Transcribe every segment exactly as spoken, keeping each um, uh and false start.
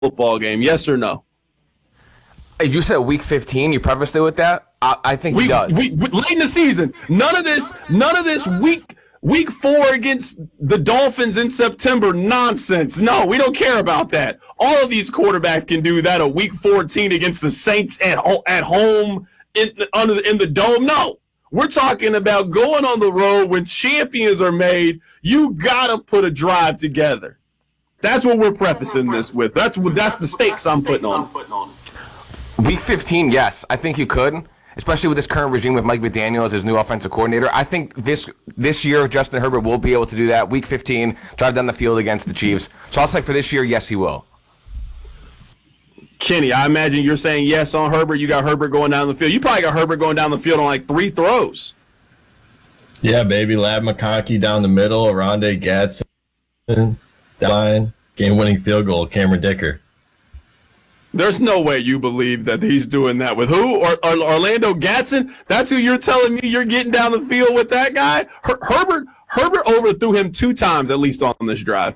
football game? Yes or no? You said week fifteen. You prefaced it with that. I, I think we, he does. We, we, late in the season. None of this. None of this week week four against the Dolphins in September nonsense. No, we don't care about that. All of these quarterbacks can do that. A week fourteen against the Saints at at home in under in the dome. No, we're talking about going on the road when champions are made. You gotta put a drive together. That's what we're prefacing this with. That's what that's the stakes I'm putting on. Week fifteen, yes, I think you could, especially with this current regime with Mike McDaniel as his new offensive coordinator. I think this this year Justin Herbert will be able to do that. Week fifteen, drive down the field against the Chiefs. So I'll say for this year, yes, he will. Kenny, I imagine you're saying yes on Herbert. You got Herbert going down the field. You probably got Herbert going down the field on like three throws. Yeah, baby. Lab McConkey down the middle. Rondé Gadsden, line, game-winning field goal. Cameron Dicker. There's no way you believe that he's doing that with who? Or, or Orlando Gadsden? That's who you're telling me you're getting down the field with that guy? Her, Herbert Herbert overthrew him two times at least on this drive.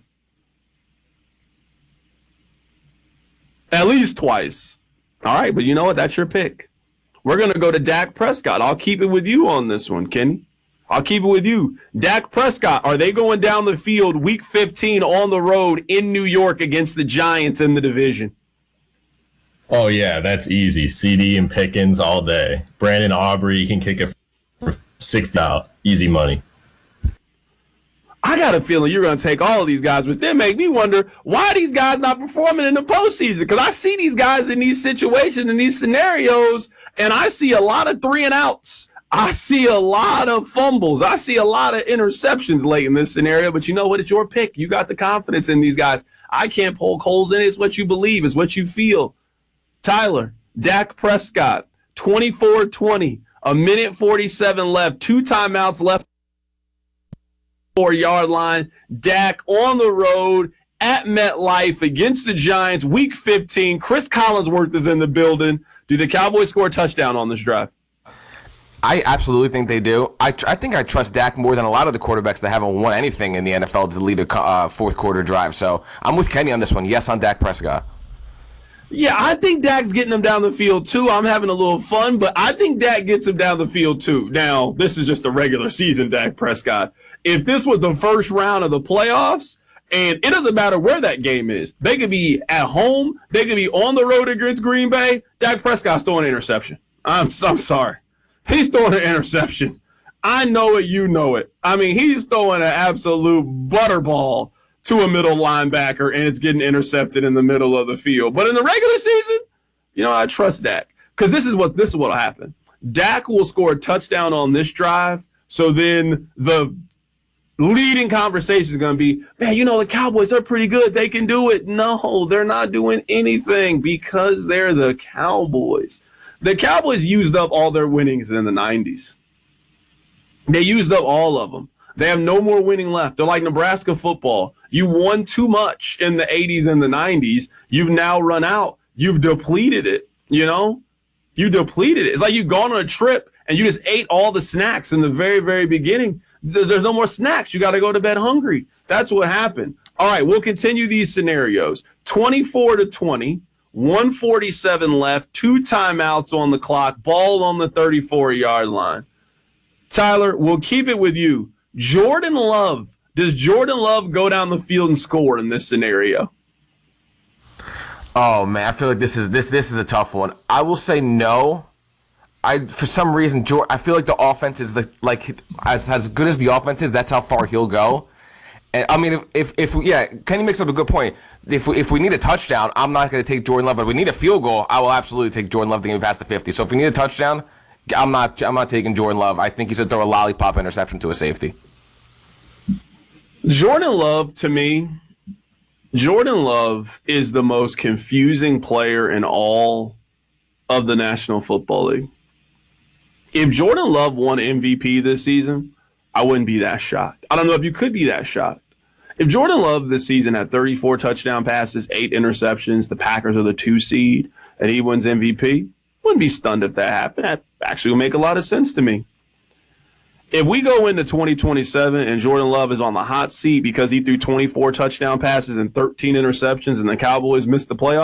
At least twice. All right, but you know what? That's your pick. We're going to go to Dak Prescott. I'll keep it with you on this one, Kenny. I'll keep it with you. Dak Prescott, are they going down the field week fifteen on the road in New York against the Giants in the division? Oh, yeah, that's easy. C D and Pickens all day. Brandon Aubrey, you can kick it for sixty out. Easy money. I got a feeling you're going to take all of these guys, but then make me wonder why these guys not performing in the postseason. Because I see these guys in these situations, in these scenarios, and I see a lot of three and outs. I see a lot of fumbles. I see a lot of interceptions late in this scenario. But you know what? It's your pick. You got the confidence in these guys. I can't poke holes in it. It's what you believe. It's what you feel. Tyler, Dak Prescott, twenty-four twenty, a minute forty-seven left, two timeouts left, four-yard line. Dak on the road at MetLife against the Giants, week fifteen. Chris Collinsworth is in the building. Do the Cowboys score a touchdown on this drive? I absolutely think they do. I, tr- I think I trust Dak more than a lot of the quarterbacks that haven't won anything in the N F L to lead a uh, fourth-quarter drive. So I'm with Kenny on this one. Yes on Dak Prescott. Yeah, I think Dak's getting him down the field, too. I'm having a little fun, but I think Dak gets him down the field, too. Now, this is just a regular season Dak Prescott. If this was the first round of the playoffs, and it doesn't matter where that game is, they could be at home, they could be on the road against Green Bay, Dak Prescott's throwing an interception. I'm, I'm sorry. He's throwing an interception. I know it, you know it. I mean, he's throwing an absolute butterball to a middle linebacker, and it's getting intercepted in the middle of the field. But in the regular season, you know, I trust Dak. Because this is what this is what will happen. Dak will score a touchdown on this drive, so then the leading conversation is going to be, man, you know, the Cowboys, they're pretty good. They can do it. No, they're not doing anything because they're the Cowboys. The Cowboys used up all their winnings in the nineties. They used up all of them. They have no more winning left. They're like Nebraska football. You won too much in the eighties and the nineties. You've now run out. You've depleted it, you know? You depleted it. It's like you've gone on a trip and you just ate all the snacks in the very, very beginning. There's no more snacks. You got to go to bed hungry. That's what happened. All right, we'll continue these scenarios. twenty-four to twenty, one forty-seven left, two timeouts on the clock, ball on the thirty-four-yard line. Tyler, we'll keep it with you. Jordan Love. Does Jordan Love go down the field and score in this scenario? Oh man, I feel like this is this this is a tough one. I will say no. I for some reason, Jordan, I feel like the offense is the like as as good as the offense is. That's how far he'll go. And I mean, if if, if yeah, Kenny makes up a good point. If we, if we need a touchdown, I'm not going to take Jordan Love. But if we need a field goal, I will absolutely take Jordan Love to get past the fifty. So if we need a touchdown, I'm not I'm not taking Jordan Love. I think he's going to throw a lollipop interception to a safety. Jordan Love, to me, Jordan Love is the most confusing player in all of the National Football League. If Jordan Love won M V P this season, I wouldn't be that shocked. I don't know if you could be that shocked. If Jordan Love this season had thirty-four touchdown passes, eight interceptions, the Packers are the two seed, and he wins M V P, wouldn't be stunned if that happened. That actually would make a lot of sense to me. if we go into twenty twenty-seven and Jordan Love is on the hot seat because he threw twenty-four touchdown passes and thirteen interceptions and the Cowboys missed the playoffs,